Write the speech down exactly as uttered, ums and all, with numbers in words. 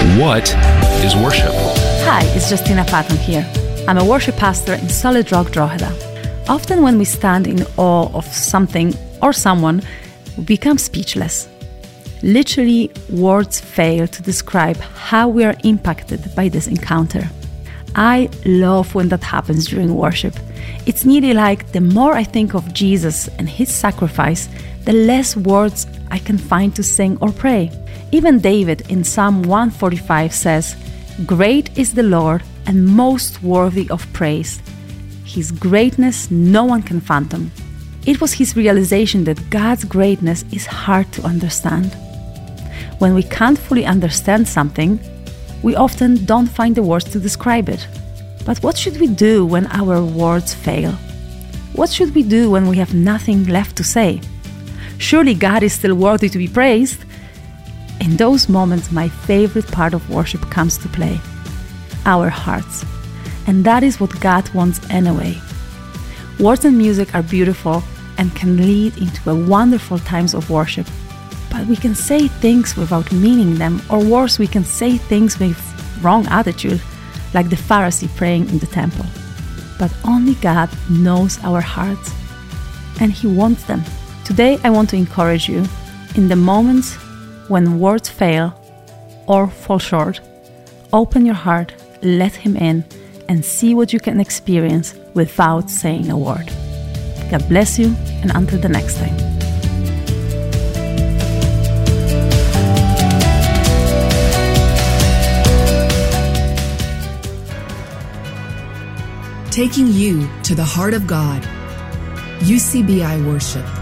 What is worship? Hi, it's Justina Patton here. I'm a worship pastor in Solid Rock, Drogheda. Often when we stand in awe of something or someone, we become speechless. Literally, words fail to describe how we are impacted by this encounter. I love when that happens during worship. It's nearly like the more I think of Jesus and his sacrifice, the less words I can find to sing or pray. Even David in Psalm one forty-five says, "Great is the Lord and most worthy of praise. His greatness no one can fathom." It was his realization that God's greatness is hard to understand. When we can't fully understand something, we often don't find the words to describe it. But what should we do when our words fail? What should we do when we have nothing left to say? Surely God is still worthy to be praised. In those moments, my favorite part of worship comes to play: our hearts. And that is what God wants anyway. Words and music are beautiful and can lead into a wonderful times of worship. But we can say things without meaning them, or worse, we can say things with wrong attitude, like the Pharisee praying in the temple. But only God knows our hearts, and He wants them. Today, I want to encourage you, in the moments when words fail or fall short, open your heart, let Him in, and see what you can experience without saying a word. God bless you, and until the next time. Taking you to the heart of God. U C B I Worship.